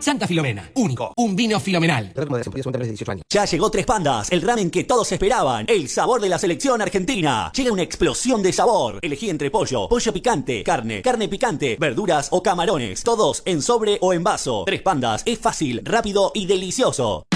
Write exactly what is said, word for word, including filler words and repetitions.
Santa Filomena. Único. Un vino filomenal. Ya llegó Tres Pandas, el ramen que todos esperaban. El sabor de la selección argentina. Llega una explosión de sabor. Elegí entre pollo, pollo picante, carne, carne picante, verduras o camarones. Todos en sobre o en vaso. Tres Pandas es fácil, rápido y delicioso.